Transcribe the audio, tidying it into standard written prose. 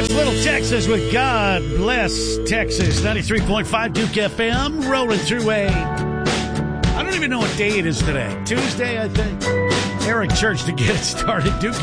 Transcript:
Little Texas with God Bless Texas. 93.5 Duke FM. Rolling through I don't even know what day it is today. Tuesday, I think. Eric Church to get it started. Duke